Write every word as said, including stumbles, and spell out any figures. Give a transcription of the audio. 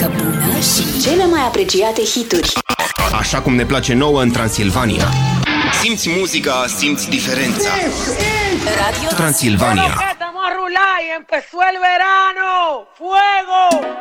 muzică bună și cele mai apreciate hituri. Așa cum ne place nouă în Transilvania. Simți muzica, simți diferența. Radio Transilvania. Estamos a rular y empezó el verano. ¡Fuego!